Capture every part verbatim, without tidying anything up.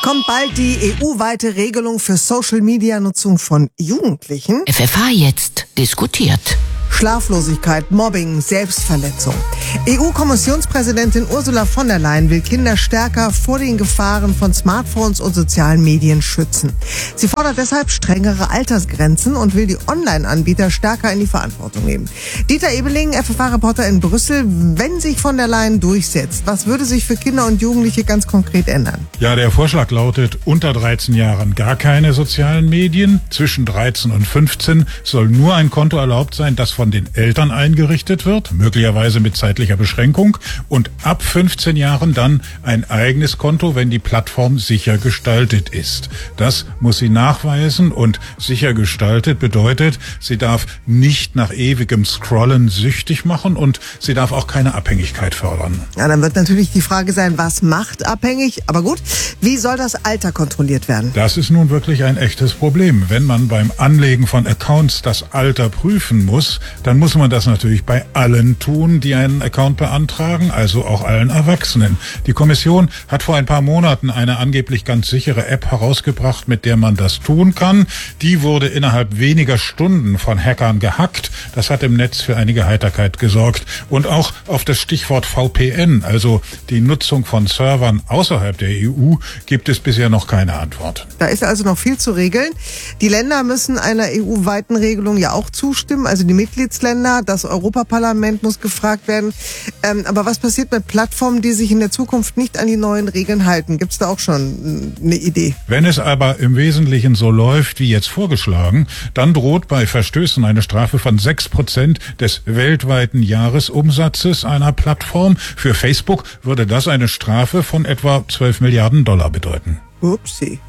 Kommt bald die E U-weite Regelung für Social-Media-Nutzung von Jugendlichen? F F H jetzt diskutiert. Schlaflosigkeit, Mobbing, Selbstverletzung. E U-Kommissionspräsidentin Ursula von der Leyen will Kinder stärker vor den Gefahren von Smartphones und sozialen Medien schützen. Sie fordert deshalb strengere Altersgrenzen und will die Online-Anbieter stärker in die Verantwortung nehmen. Dieter Ebeling, F F H-Reporter in Brüssel, wenn sich von der Leyen durchsetzt, was würde sich für Kinder und Jugendliche ganz konkret ändern? Ja, der Vorschlag lautet, unter dreizehn Jahren gar keine sozialen Medien. Zwischen dreizehn und fünfzehn soll nur ein Konto erlaubt sein, das von den Eltern eingerichtet wird, möglicherweise mit zeitlicher Beschränkung, und ab fünfzehn Jahren dann ein eigenes Konto, wenn die Plattform sicher gestaltet ist. Das muss sie nachweisen, und sicher gestaltet bedeutet, sie darf nicht nach ewigem Scrollen süchtig machen und sie darf auch keine Abhängigkeit fördern. Ja, dann wird natürlich die Frage sein, was macht abhängig? Aber gut, wie soll das Alter kontrolliert werden? Das ist nun wirklich ein echtes Problem. Wenn man beim Anlegen von Accounts das Alter prüfen muss, dann muss man das natürlich bei allen tun, die einen Account beantragen, also auch allen Erwachsenen. Die Kommission hat vor ein paar Monaten eine angeblich ganz sichere App herausgebracht, mit der man das tun kann. Die wurde innerhalb weniger Stunden von Hackern gehackt. Das hat im Netz für einige Heiterkeit gesorgt. Und auch auf das Stichwort V P N, also die Nutzung von Servern außerhalb der E U, gibt es bisher noch keine Antwort. Da ist also noch viel zu regeln. Die Länder müssen einer E U-weiten Regelung ja auch zustimmen, also die Mitgliedsländer. Das Europaparlament muss gefragt werden. Ähm, aber was passiert mit Plattformen, die sich in der Zukunft nicht an die neuen Regeln halten? Gibt es da auch schon eine Idee? Wenn es aber im Wesentlichen so läuft, wie jetzt vorgeschlagen, dann droht bei Verstößen eine Strafe von sechs Prozent des weltweiten Jahresumsatzes einer Plattform. Für Facebook würde das eine Strafe von etwa zwölf Milliarden Dollar bedeuten. Upsi.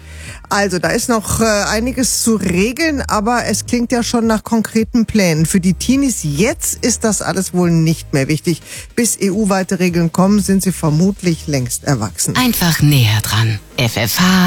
Also, da ist noch äh, einiges zu regeln, aber es klingt ja schon nach konkreten Plänen. Für die Teenies jetzt ist das alles wohl nicht mehr wichtig. Bis E U-weite Regeln kommen, sind sie vermutlich längst erwachsen. Einfach näher dran. F F H